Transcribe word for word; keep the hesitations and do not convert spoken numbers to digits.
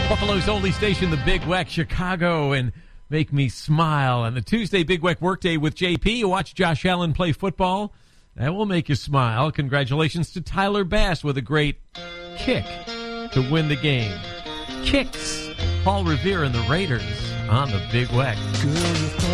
Buffalo's only station, the Big Weck, Chicago, and make me smile. On the Tuesday Big Weck Workday with J P, you watch Josh Allen play football. That will make you smile. Congratulations to Tyler Bass with a great kick to win the game. Kicks. Paul Revere and the Raiders on the Big Weck.